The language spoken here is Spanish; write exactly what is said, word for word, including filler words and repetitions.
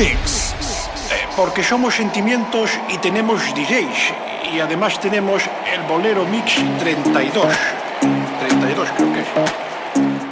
Mix. Eh, porque somos sentimientos y tenemos D Js. Y además tenemos el Bolero Mix treinta y dos. treinta y dos creo que es.